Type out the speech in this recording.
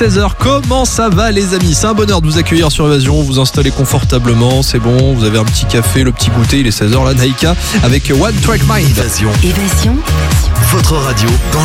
16h. Comment ça va les amis? C'est un bonheur de vous accueillir sur Évasion. Vous installez confortablement, c'est bon. Vous avez un petit café, le petit goûter. Il est 16h là, Naïka avec One Track Mind. Évasion. Votre radio dans